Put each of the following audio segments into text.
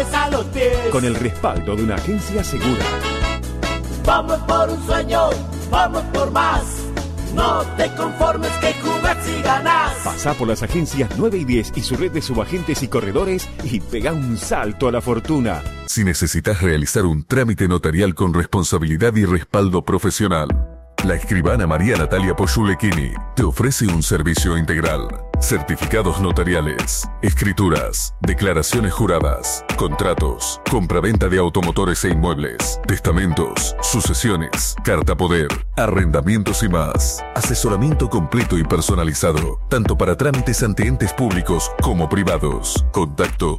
cabeza a los pies. Con el respaldo de una agencia segura. Vamos por un sueño, vamos por más. No te conformes que jugás y ganás. Pasá por las agencias 9 y 10 y su red de subagentes y corredores y pegá un salto a la fortuna. Si necesitas realizar un trámite notarial con responsabilidad y respaldo profesional, la escribana María Natalia Poyulekini te ofrece un servicio integral. Certificados notariales, escrituras, declaraciones juradas, contratos, compraventa de automotores e inmuebles, testamentos, sucesiones, carta poder, arrendamientos y más. Asesoramiento completo y personalizado, tanto para trámites ante entes públicos como privados. Contacto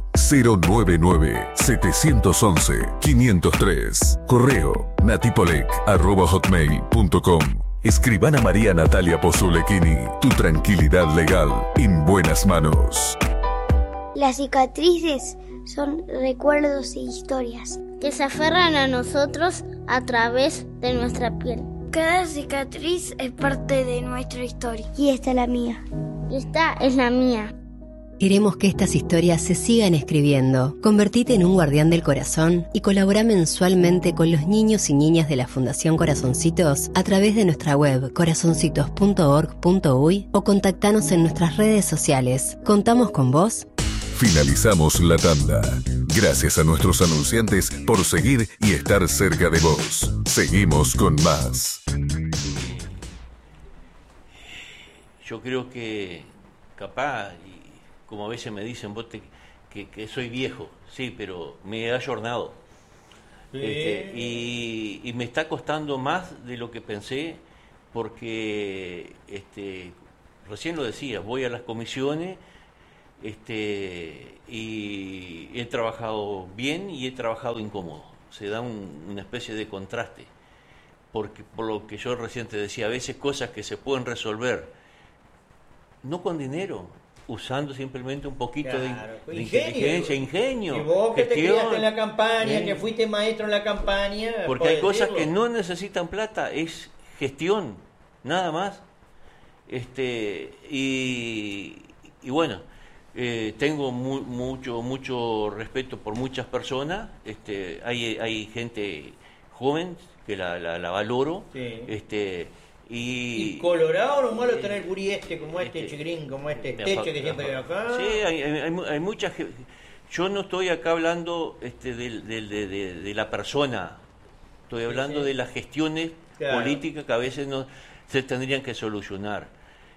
099-711-503. Correo natipolec@hotmail.com. Escribana María Natalia Poyulekini, tu tranquilidad legal en buenas manos. Las cicatrices son recuerdos e historias que se aferran a nosotros a través de nuestra piel. Cada cicatriz es parte de nuestra historia. Y esta es la mía. Y esta es la mía. Queremos que estas historias se sigan escribiendo. Convertite en un guardián del corazón y colabora mensualmente con los niños y niñas de la Fundación Corazoncitos a través de nuestra web corazoncitos.org.uy o contactanos en nuestras redes sociales. ¿Contamos con vos? Finalizamos la tanda. Gracias a nuestros anunciantes por seguir y estar cerca de vos. Seguimos con más. Yo creo que capaz, como a veces me dicen vos que soy viejo, sí, pero me he ayornado. Sí. Y me está costando más de lo que pensé, porque recién lo decía, voy a las comisiones y he trabajado bien y he trabajado incómodo. Se da una especie de contraste, porque por lo que yo recién te decía, a veces cosas que se pueden resolver, no con dinero, usando simplemente un poquito de inteligencia, ingenio. Y vos que gestión, te criaste en la campaña, que fuiste maestro en la campaña. Porque hay cosas que no necesitan plata, es gestión, nada más. Y bueno, tengo mucho respeto por muchas personas. Hay gente joven que la valoro. Sí. Y Colorado lo malo es tener gurí como chigrín, como Techo que siempre viene acá. Sí, hay muchas. Yo no estoy acá hablando de la persona, estoy hablando de las gestiones políticas que a veces no se tendrían que solucionar.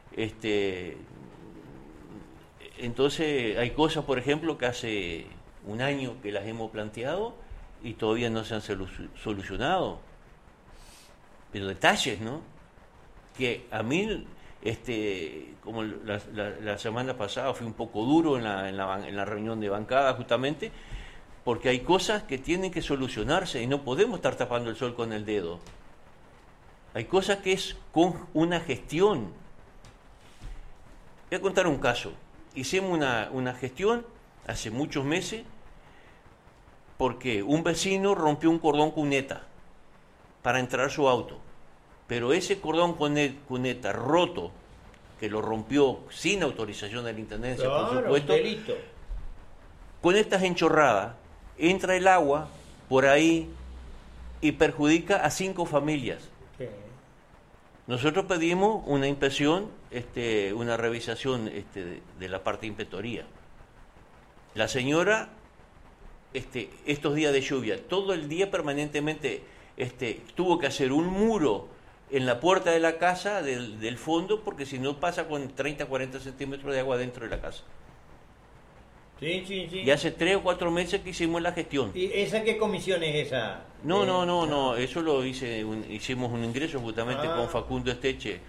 Entonces hay cosas, por ejemplo, que hace un año que las hemos planteado y todavía no se han solucionado. Pero detalles, ¿no? Que a mí, como la semana pasada fui un poco duro en la reunión de bancada justamente, porque hay cosas que tienen que solucionarse y no podemos estar tapando el sol con el dedo. Hay cosas que es con una gestión. Voy a contar un caso. Hicimos una gestión hace muchos meses porque un vecino rompió un cordón cuneta para entrar a su auto. Pero ese cordón cuneta roto, que lo rompió sin autorización de la Intendencia, por supuesto, delito. Con estas enchorradas, entra el agua por ahí y perjudica a 5 familias. Sí. Nosotros pedimos una inspección, una revisación de la parte de inspectoría. La señora, estos días de lluvia, todo el día permanentemente tuvo que hacer un muro en la puerta de la casa del fondo, porque si no pasa con 30, 40 centímetros de agua dentro de la casa. Sí. Y hace 3 o 4 meses que hicimos la gestión. ¿Y esa qué comisión es esa? No, eso lo hicimos un ingreso justamente con Facundo Esteche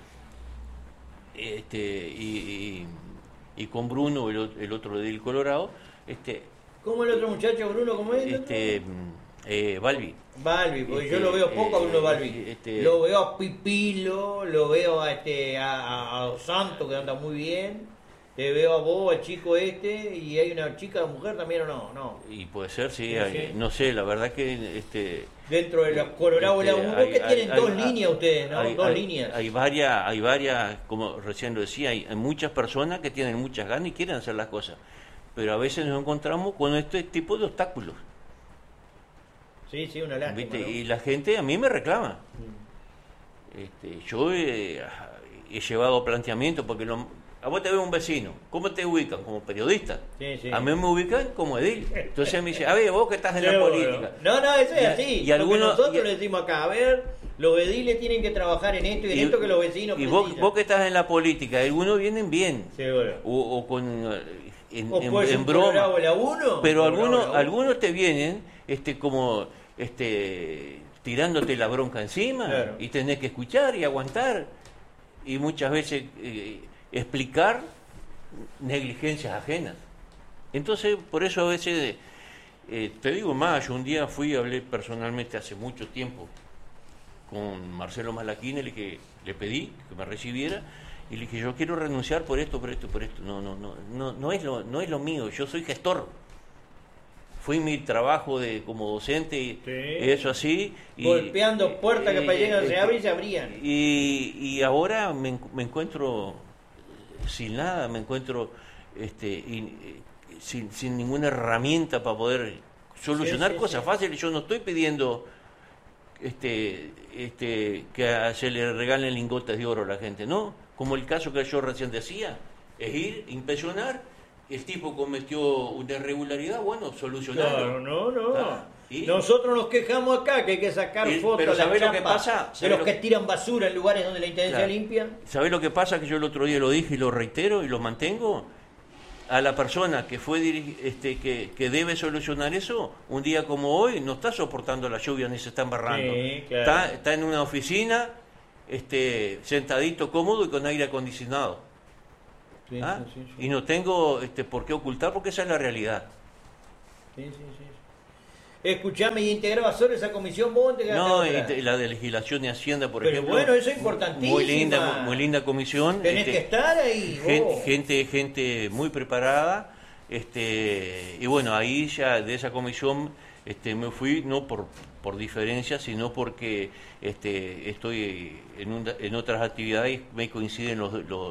y con Bruno, el otro del Colorado. ¿Cómo el otro muchacho, Bruno, cómo es? Balbi, porque yo lo veo poco a Bruno Balbi. Lo veo a Pipilo, lo veo a Dos Santos, que anda muy bien. Te veo a vos, al chico y hay una chica, mujer también o no. Y puede ser, sí. No sé, la verdad que dentro de los Colorados, que tienen dos líneas ustedes, ¿no? Dos líneas. Hay varias, como recién lo decía, hay muchas personas que tienen muchas ganas y quieren hacer las cosas. pero a veces nos encontramos con este tipo de obstáculos. Sí, una lástima, ¿no? Y la gente a mí me reclama. Yo he llevado planteamientos, porque a vos te ve un vecino, ¿cómo te ubican? Como periodista. Sí. A mí me ubican como edil. Entonces me dice, a ver, vos que estás en la política. No, eso es así. Y nosotros le decimos acá, a ver, los ediles tienen que trabajar en esto y en esto que los vecinos precisan. Y vos que estás en la política, algunos vienen bien. Seguro. O con... en broma. Pero algunos algunos te vienen como tirándote la bronca encima, claro. Y tenés que escuchar y aguantar y muchas veces explicar negligencias ajenas. Entonces, por eso a veces te digo más, yo un día hablé personalmente hace mucho tiempo con Marcelo Malaquín, le pedí que me recibiera. Y le dije, yo quiero renunciar por esto. No es lo mío, yo soy gestor. Fui mi trabajo como docente y eso así. Golpeando puertas que para llegar se abren y se abrían. Y ahora me encuentro sin nada, me encuentro sin ninguna herramienta para poder solucionar cosas fáciles. Yo no estoy pidiendo que se le regalen lingotes de oro a la gente, ¿no? Como el caso que yo recién decía, es ir, inspeccionar, el tipo cometió una irregularidad, bueno, solucionarlo. No. Nosotros nos quejamos acá que hay que sacar fotos a la chapa de los que tiran basura en lugares donde la intendencia limpia. ¿Sabés lo que pasa? Que yo el otro día lo dije y lo reitero y lo mantengo. A la persona que fue que debe solucionar eso, un día como hoy, no está soportando la lluvia ni se está embarrando. Sí, claro. Está en una oficina, sentadito, cómodo y con aire acondicionado. Sí. Y no tengo por qué ocultar, porque esa es la realidad. Sí. Escuchame, ¿y integraba solo esa comisión vos? No, la de Legislación y Hacienda, por ejemplo. Pero bueno, eso es importantísimo. Muy linda comisión. Tenés que estar ahí. Gente muy preparada. Y bueno, ahí ya de esa comisión me fui, no por diferencia, sino porque estoy en otras actividades, me coinciden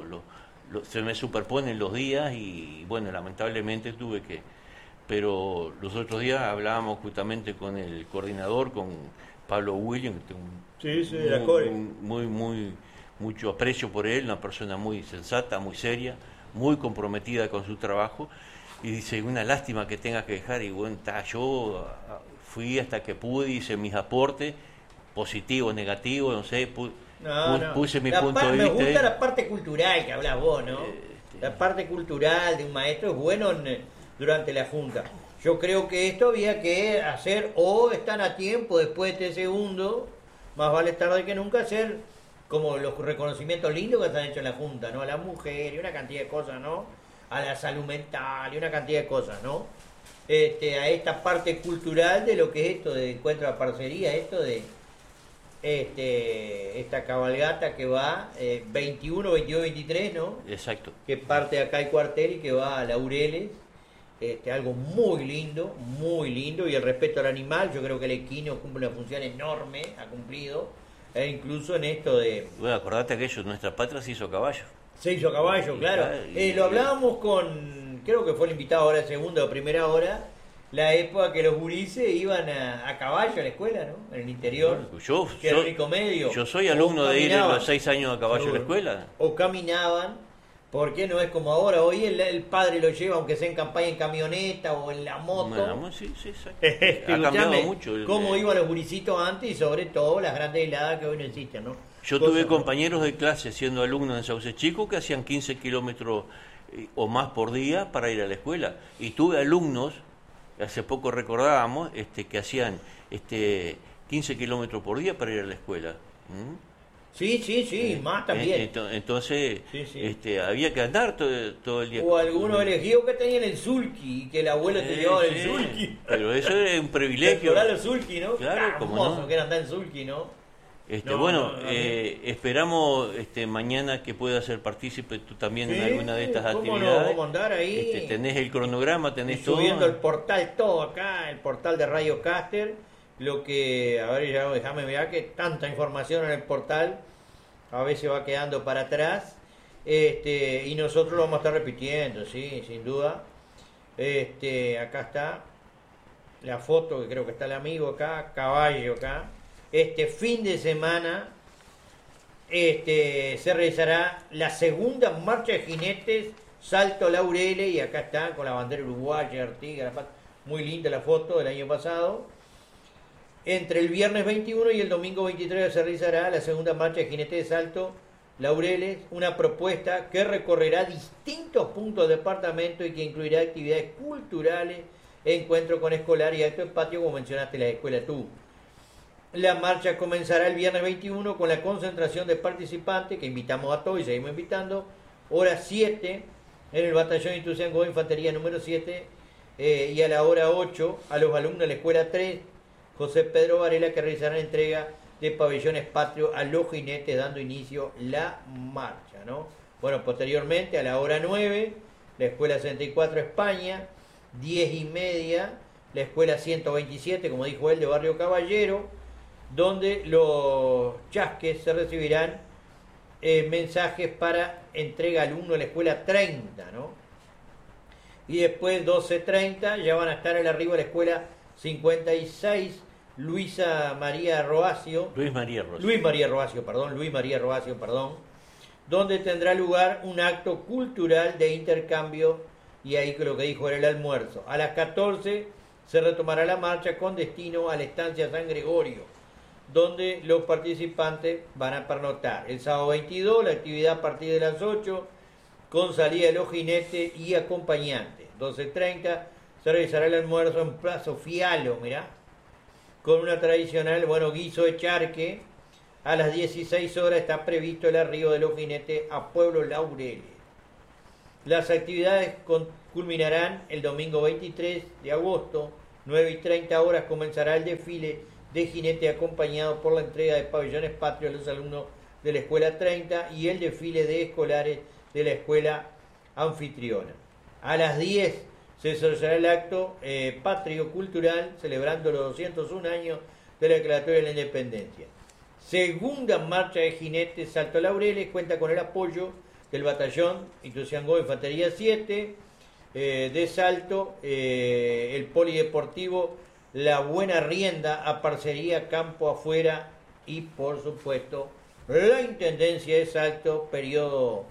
se me superponen los días y bueno, lamentablemente tuve que... Pero los otros días hablábamos justamente con el coordinador, con Pablo William, que tengo mucho aprecio por él, una persona muy sensata, muy seria, muy comprometida con su trabajo, y dice, una lástima que tengas que dejar, y bueno, yo fui hasta que pude, hice mis aportes, positivos, negativos, no sé, puse mi punto de vista. Me gusta la parte cultural que hablas vos, ¿no? La parte cultural de un maestro es bueno durante la junta. Yo creo que esto había que hacer, o están a tiempo después de este segundo, más vale tarde que nunca, hacer como los reconocimientos lindos que se han hecho en la junta, ¿no? A la mujer y una cantidad de cosas, ¿no? A la salud mental y una cantidad de cosas, ¿no? A esta parte cultural de lo que es esto de encuentro a parcería, esto de esta cabalgata que va 21, 22, 23, ¿no? Exacto. Que parte de acá el cuartel y que va a Laureles. Algo muy lindo, y el respeto al animal, yo creo que el equino cumple una función enorme, ha cumplido, incluso en esto de... Bueno, acordate que nuestra patria se hizo a caballo. Se hizo a caballo, claro. Lo hablábamos con, creo que fue el invitado ahora de segunda o primera hora, la época que los gurises iban a caballo a la escuela, ¿no? En el interior, que era el único medio. Yo soy alumno de ir a los 6 años a caballo a la escuela. O caminaban. Porque no es como ahora, hoy el padre lo lleva, aunque sea en campaña, en camioneta o en la moto. Bueno, sí, ha cambiado mucho. Cómo iban los gurisitos antes y sobre todo las grandes heladas que hoy no existen, ¿no? Yo tuve compañeros de clase siendo alumnos en Sauce Chico que hacían 15 kilómetros o más por día para ir a la escuela. Y tuve alumnos, hace poco recordábamos, que hacían 15 kilómetros por día para ir a la escuela. Sí, más también. Entonces, había que andar todo el día. O algunos elegidos que tenían el sulky y que el abuelo te llevaba el sulky. Pero eso es un privilegio. Explorar el sulky, ¿no? Claro, como no. Que era andar en sulky, ¿no? Esperamos mañana que puedas ser partícipe tú también en alguna de estas actividades. No, vamos a andar ahí. Tenés el cronograma, tenés todo. Subiendo el portal todo acá, el portal de Radio Caster. Lo que, a ver, ya déjame ver que tanta información en el portal a veces va quedando para atrás, y nosotros lo vamos a estar repitiendo, sí, sin duda. Acá está la foto, que creo que está el amigo acá, caballo acá. Este fin de semana se realizará la segunda marcha de jinetes Salto Laureles, y acá están con la bandera uruguaya, Artigas, muy linda la foto del año pasado. Entre el viernes 21 y el domingo 23 se realizará la segunda marcha de jinetes de Salto Laureles, una propuesta que recorrerá distintos puntos del departamento y que incluirá actividades culturales, encuentros con escolares y actos de patio, como mencionaste, la escuela tú. La marcha comenzará el viernes 21 con la concentración de participantes, que invitamos a todos y seguimos invitando, hora 7 en el batallón Ituzaingó, infantería número 7, y a la hora 8 a los alumnos de la escuela 3, José Pedro Varela, que realizarán entrega de pabellones patrios a los jinetes, dando inicio la marcha, ¿no? Bueno, posteriormente a la hora 9, la escuela 64 España, 10:30, la escuela 127, como dijo él, de Barrio Caballero, donde los chasques se recibirán mensajes para entrega al alumno de la escuela 30, ¿no? Y después 12:30 ya van a estar al arribo de la escuela 56, Luis María Roacio, donde tendrá lugar un acto cultural de intercambio, y ahí lo que dijo era el almuerzo. A las 14 se retomará la marcha con destino a la estancia San Gregorio, donde los participantes van a pernoctar. El sábado 22, la actividad a partir de las 8, con salida de los jinetes y acompañantes. 12:30 se realizará el almuerzo en Plaza Fialo, mirá, con una tradicional, guiso de charque. A las 16 horas está previsto el arribo de los jinetes a Pueblo Laureles. Las actividades culminarán el domingo 23 de agosto, 9:30 horas comenzará el desfile de jinete acompañado por la entrega de pabellones patrios a los alumnos de la escuela 30 y el desfile de escolares de la escuela anfitriona. A las 10 se desarrollará el acto patrio cultural celebrando los 201 años de la Declaratoria de la Independencia. Segunda marcha de jinetes Salto Laureles cuenta con el apoyo del batallón Ituzaingó, infantería 7 de Salto, el polideportivo La Buena Rienda, a Parcería Campo Afuera y, por supuesto, la Intendencia de Salto, periodo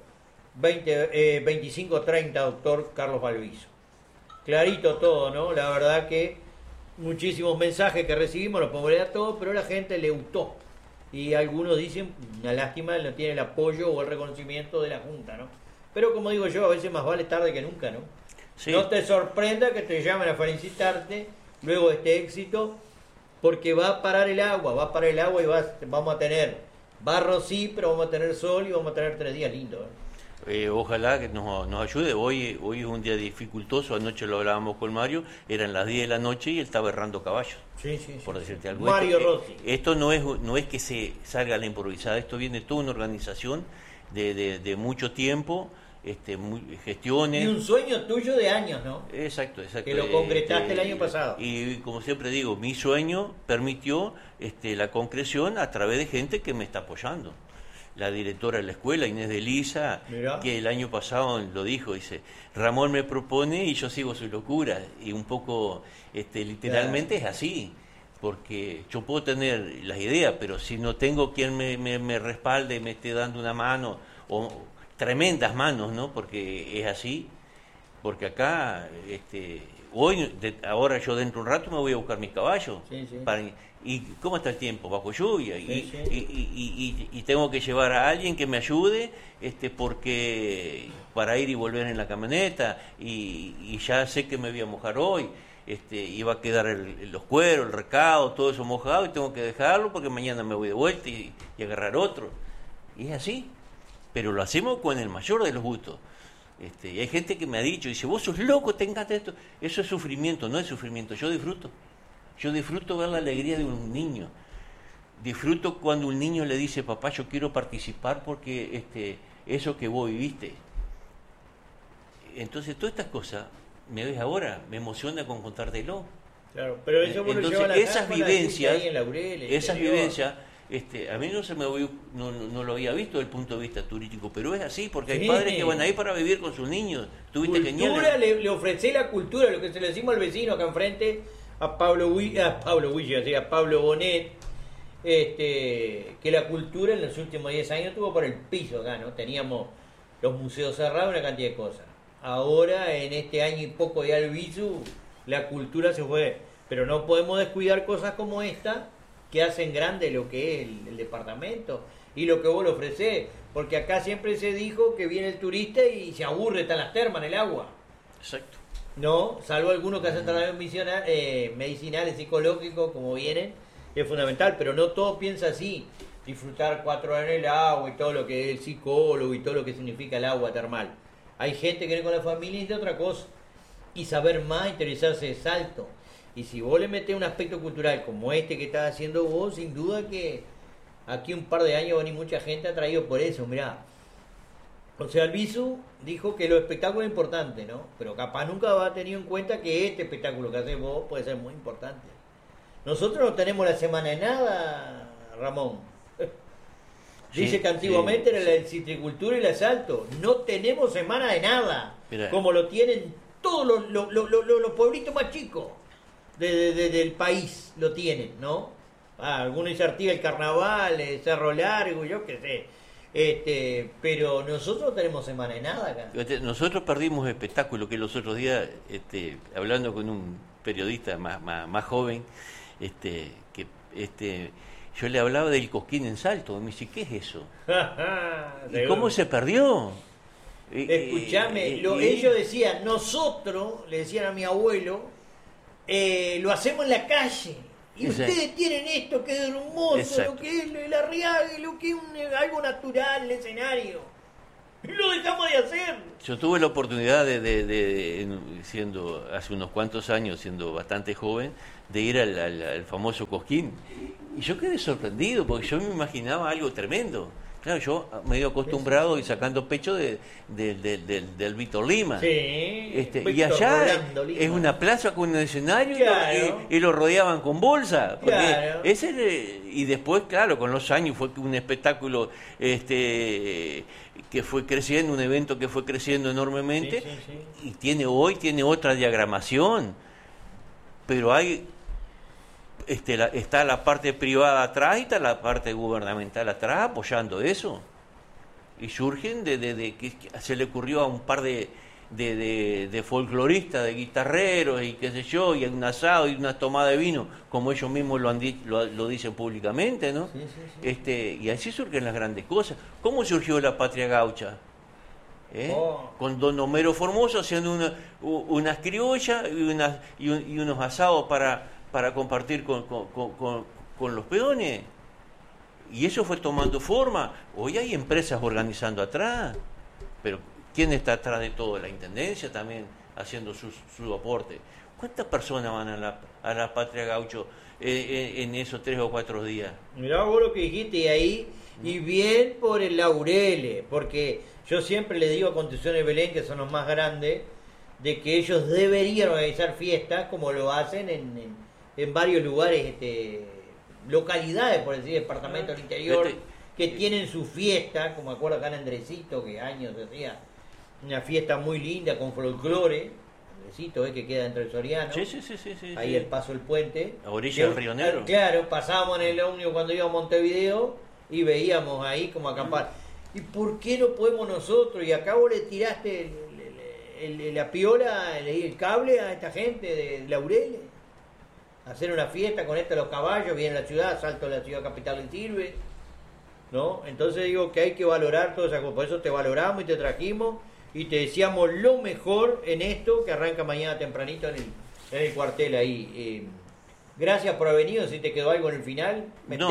25-30, doctor Carlos Balbizo. Clarito todo, ¿no? La verdad que muchísimos mensajes que recibimos, los podemos leer a todos, pero a la gente le gustó. Y algunos dicen, una lástima, no tiene el apoyo o el reconocimiento de la Junta, ¿no? Pero como digo yo, a veces más vale tarde que nunca, ¿no? Sí. No te sorprenda que te llamen a felicitarte luego de este éxito, porque va a parar el agua y vamos a tener barro, sí, pero vamos a tener sol y vamos a tener 3 días lindos, ¿no? Ojalá que nos ayude. Hoy es un día dificultoso. Anoche lo hablábamos con Mario, eran las 10 de la noche y él estaba errando caballos. Sí, por decirte algo. Mario Rossi. Esto no es que se salga a la improvisada, esto viene toda una organización de mucho tiempo, gestiones. Y un sueño tuyo de años, ¿no? Exacto. Que lo concretaste el año pasado. Y como siempre digo, mi sueño permitió la concreción a través de gente que me está apoyando. La directora de la escuela, Inés de Lisa, que el año pasado lo dijo, dice, Ramón me propone y yo sigo su locura. Y un poco, literalmente es así, porque yo puedo tener las ideas, pero si no tengo quien me respalde, me esté dando una mano, o tremendas manos, ¿no? Porque es así, porque acá, ahora yo dentro de un rato me voy a buscar mis caballos. Sí. ¿Y cómo está el tiempo? Bajo lluvia. Y tengo que llevar a alguien que me ayude, porque para ir y volver en la camioneta, y ya sé que me voy a mojar hoy, iba a quedar los cueros, el recado, todo eso mojado, y tengo que dejarlo porque mañana me voy de vuelta y agarrar otro. Y es así, pero lo hacemos con el mayor de los gustos. Y hay gente que me ha dicho, dice, vos sos loco, te encanta esto. Eso es sufrimiento, no es sufrimiento, yo disfruto. Yo disfruto ver la alegría de un niño. Disfruto cuando un niño le dice, papá, yo quiero participar porque eso que vos viviste. Entonces, todas estas cosas, me ves ahora, me emociona con contártelo. Claro, pero eso entonces, esas vivencias a mí no lo había visto desde el punto de vista turístico, pero es así, porque hay padres que van ahí para vivir con sus niños. ¿Tuviste genial? Le ofrecí la cultura, lo que se le decimos al vecino acá enfrente, a Pablo Bonet, que la cultura en los últimos 10 años estuvo por el piso acá, ¿no? Teníamos los museos cerrados, una cantidad de cosas. Ahora, en este año y poco de Albizu, la cultura se fue. Pero no podemos descuidar cosas como esta, que hacen grande lo que es el departamento y lo que vos le ofrecés. Porque acá siempre se dijo que viene el turista y se aburre, están las termas en el agua. Exacto. No, salvo algunos que hacen tratamientos medicinales, psicológicos, como vienen, es fundamental, pero no todo piensa así. Disfrutar 4 horas en el agua y todo lo que es el psicólogo y todo lo que significa el agua termal. Hay gente que viene con la familia y de otra cosa. Y saber más, interesarse de Salto. Y si vos le metés un aspecto cultural como este que estás haciendo vos, sin duda que aquí un par de años va a venir mucha gente atraído por eso, mirá. O sea, Albizu dijo que los espectáculos es importante, ¿no? Pero capaz nunca va a tener en cuenta que este espectáculo que haces vos puede ser muy importante. Nosotros no tenemos la semana de nada, Ramón. Dice que antiguamente era la citricultura y el asalto. No tenemos semana de nada. Mirá. Como lo tienen todos los pueblitos más chicos del país, lo tienen, ¿no? Algunos dicen Artigas el Carnaval, Cerro Largo, yo qué sé. Pero nosotros no tenemos semana de nada acá. Nosotros perdimos espectáculo, que los otros días, hablando con un periodista más joven, yo le hablaba del Cosquín en Salto. Me dice, ¿qué es eso? ¿Y cómo se perdió? Escuchame, ellos decían, nosotros, le decían a mi abuelo, lo hacemos en la calle. Y ustedes tienen esto que es hermoso, exacto, lo que es el arriague, lo que es algo natural, el escenario. Y lo dejamos de hacer. Yo tuve la oportunidad siendo hace unos cuantos años, siendo bastante joven, de ir al famoso Cosquín. Y yo quedé sorprendido, porque yo me imaginaba algo tremendo. Claro, yo medio acostumbrado y sacando pecho del Víctor Lima. Sí, y allá es una plaza con un escenario, claro, y lo rodeaban con bolsa. Claro. Y después, claro, con los años fue un espectáculo que fue creciendo, un evento que fue creciendo enormemente, y hoy tiene otra diagramación. Pero hay... está la parte privada atrás y está la parte gubernamental atrás apoyando eso. Y surgen de que se le ocurrió a un par de folcloristas, de guitarreros y qué sé yo, y un asado y una tomada de vino, como ellos mismos lo dicen públicamente, ¿no? Sí. Y así surgen las grandes cosas. ¿Cómo surgió la Patria Gaucha? Con don Homero Formoso haciendo unas criollas y unos asados para compartir con los peones. Y eso fue tomando forma. Hoy hay empresas organizando atrás, pero ¿quién está atrás de todo? La Intendencia también haciendo su aporte. ¿Cuántas personas van a la Patria Gaucho en esos 3 o 4 días? Mirá vos lo que dijiste ahí, y bien por el Laureles, porque yo siempre le digo a Constitución de Belén, que son los más grandes, de que ellos deberían organizar fiestas como lo hacen en varios lugares, localidades, por decir, departamentos del interior, que tienen su fiesta, como me acuerdo acá en Andresito, que años hacía una fiesta muy linda con folclore. Andresito, que queda dentro del Soriano. Sí. Ahí el paso del puente. A orilla del Río Negro. Claro, pasábamos en el ómnibus cuando íbamos a Montevideo y veíamos ahí como acampar. ¿Y por qué no podemos nosotros? Y acá vos le tiraste la piola, el cable a esta gente de Laureles. Hacer una fiesta con los caballos, viene la ciudad, Salto de la ciudad capital le sirve, ¿no? Entonces digo que hay que valorar todas esas cosas, por eso te valoramos y te trajimos y te deseamos lo mejor en esto que arranca mañana tempranito en el cuartel ahí. Gracias por haber venido, si te quedó algo en el final.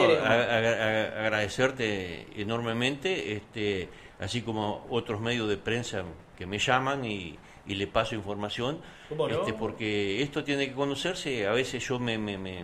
Agradecerte enormemente, así como otros medios de prensa que me llaman y le paso información, ¿cómo no? Porque esto tiene que conocerse. A veces yo me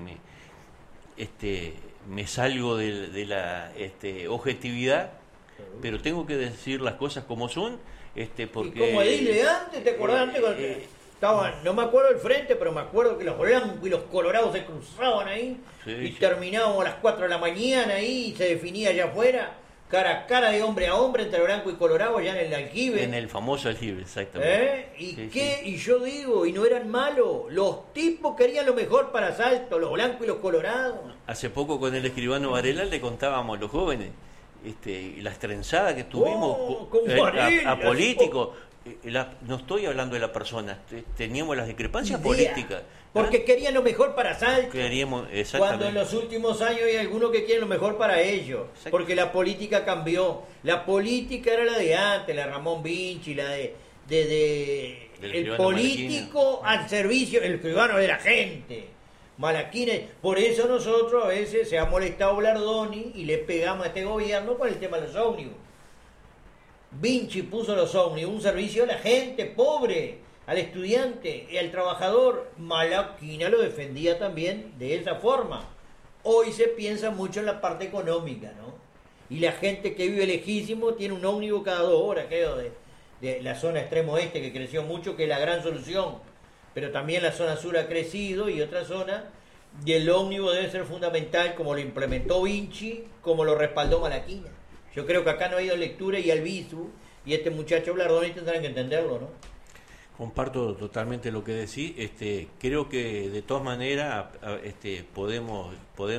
salgo de la objetividad, pero tengo que decir las cosas como son, porque ¿y cómo dile antes? ¿Te acordás antes? estaban, no me acuerdo del frente, pero me acuerdo que los blancos y los colorados se cruzaban ahí, y terminábamos a las 4 de la mañana ahí, y se definía allá afuera, cara a cara, de hombre a hombre, entre blanco y colorado, allá en el aljibe. En el famoso aljibe, exactamente. Y yo digo, y no eran malos, los tipos querían lo mejor para Salto, los blancos y los colorados. Hace poco con el escribano Varela le contábamos a los jóvenes las trenzadas que tuvimos a políticos. No estoy hablando de la persona, teníamos las discrepancias políticas. Porque querían lo mejor para Salto. Cuando en los últimos años hay algunos que quieren lo mejor para ellos. Porque la política cambió. La política era la de antes, la de Ramón Vinci, la de el político al servicio, el escribano de la gente. Malaquines. Por eso nosotros a veces se ha molestado Blardoni y le pegamos a este gobierno con el tema de los ómnibus. Vinci puso los ómnibus, un servicio a la gente pobre, al estudiante y al trabajador. Malaquina lo defendía también de esa forma. Hoy se piensa mucho en la parte económica, ¿no? Y la gente que vive lejísimo tiene un ómnibus cada 2 horas, creo, de la zona extremo oeste, que creció mucho, que es la gran solución. Pero también la zona sur ha crecido y otra zona, y el ómnibus debe ser fundamental, como lo implementó Vinci, como lo respaldó Malaquina. Yo creo que acá no ha ido lectura, y Albizu y este muchacho Blardoni tendrán que entenderlo, ¿no? Comparto totalmente lo que decís. Creo que de todas maneras podemos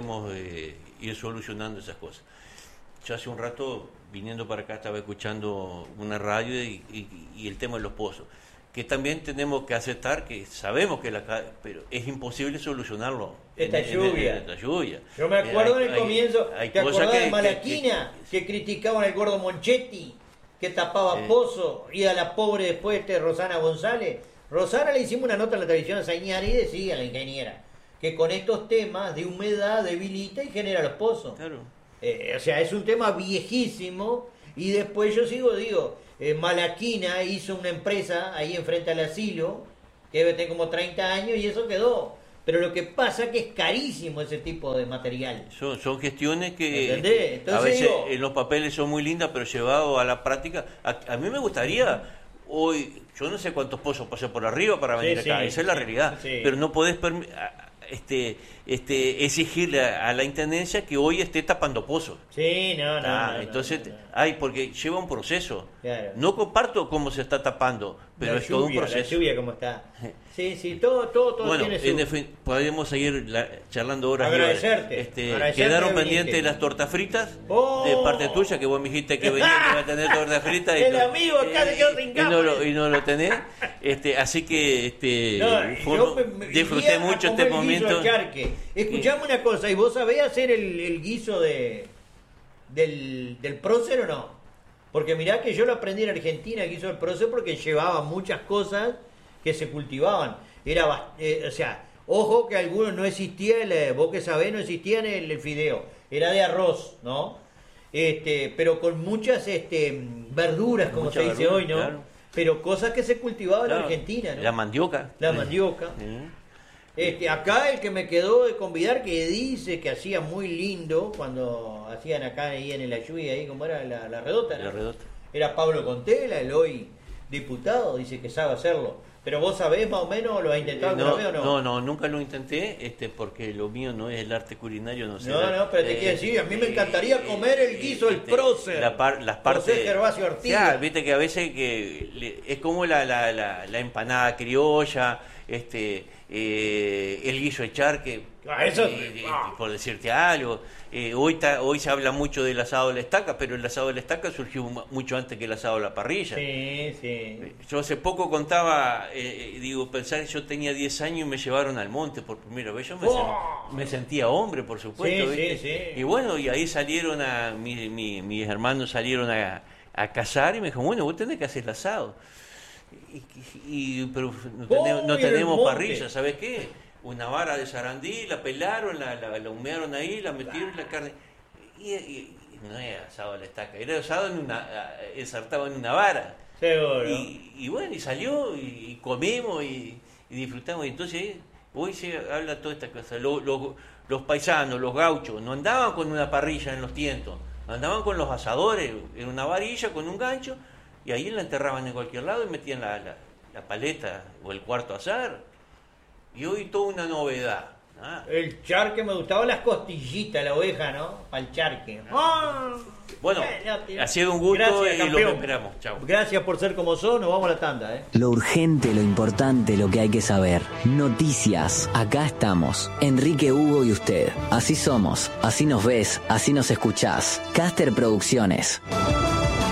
ir solucionando esas cosas. Yo hace un rato, viniendo para acá, estaba escuchando una radio y el tema de los pozos, que también tenemos que aceptar que sabemos que pero es imposible solucionarlo. Esta lluvia. Yo me acuerdo en el comienzo, ¿te acordás de Malaquina? Que criticaban al gordo Monchetti, que tapaba pozo, y a la pobre después Rosana González. Rosana le hicimos una nota en la televisión a Zañari y decía, la ingeniera, que con estos temas de humedad debilita y genera los pozos. Claro. O sea, es un tema viejísimo, y después yo digo, Malaquina hizo una empresa ahí enfrente al asilo, que debe tener como 30 años, y eso quedó. Pero lo que pasa es que es carísimo ese tipo de material. Son gestiones que Entonces, a veces en los papeles son muy lindas, pero llevado a la práctica. A mí me gustaría, hoy, yo no sé cuántos pozos pasé por arriba para venir acá, esa es la realidad. Pero no podés exigirle a la intendencia que hoy esté tapando pozos. Entonces, porque lleva un proceso. Claro. No comparto cómo se está tapando, pero es todo un proceso. La lluvia como está. Todo bueno, tiene su... podemos seguir charlando horas. Agradecerte. Quedaron pendientes las tortas fritas de parte tuya, que vos me dijiste que venía que iba a tener tortas fritas. El amigo acá se quedó sin cama. Y no lo tenés. Así que disfruté mucho este momento. Escuchame una cosa, ¿y vos sabés hacer el guiso del prócer o no? Porque mirá que yo lo aprendí en Argentina, el guiso del prócer, porque llevaba muchas cosas que se cultivaban. Ojo que algunos no existía, vos que sabés, no existía el fideo, era de arroz, ¿no? Pero con muchas verduras, como se dice hoy, ¿no? Claro. Pero cosas que se cultivaban en Argentina, ¿no? La mandioca. Acá el que me quedó de convidar, que dice que hacía muy lindo cuando hacían acá ahí en la lluvia, ahí como era la redota, ¿no? La redota. Era Pablo Contela, el hoy diputado, dice que sabe hacerlo. Pero vos sabés más o menos, ¿lo has intentado alguna vez o no? No, nunca lo intenté, porque lo mío no es el arte culinario, no sé. No, pero te quiero decir, a mí me encantaría comer el guiso, el prócer. Las partes. Gervasio Ortiz. Viste que a veces es como la empanada criolla, el guiso de charque, por decirte algo. Hoy se habla mucho del asado de la estaca, pero el asado de la estaca surgió mucho antes que el asado de la parrilla. Yo hace poco contaba, pensar, yo tenía 10 años y me llevaron al monte por primera vez. Yo me sentía hombre, por supuesto. Y bueno, y ahí salieron mis hermanos salieron a cazar y me dijo, bueno, vos tenés que hacer el asado. Pero no tenemos parrilla, ¿sabes qué? Una vara de sarandí, la pelaron, la humearon ahí, la metieron en la carne. Y no era asado a la estaca, era asado ensartado en una vara. Seguro. Y bueno, y salió, y comimos, y disfrutamos. Y entonces, hoy se habla toda esta cosa. Los paisanos, los gauchos, no andaban con una parrilla en los tientos, andaban con los asadores, en una varilla, con un gancho, y ahí la enterraban en cualquier lado y metían la paleta o el cuarto azar. Y hoy toda una novedad. El charque me gustaba, las costillitas, la oveja, ¿no? Para el charque. Bueno, ha sido un gusto. Gracias, y lo esperamos. Chao. Gracias por ser como sos, nos vamos a la tanda. Lo urgente, lo importante, lo que hay que saber. Noticias, acá estamos. Enrique, Hugo y usted. Así somos, así nos ves, así nos escuchás. Caster Producciones.